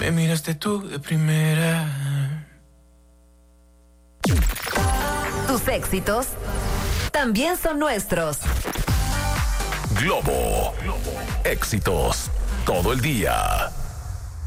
Me miraste tú de primera. Tus éxitos también son nuestros. Globo. Éxitos todo el día.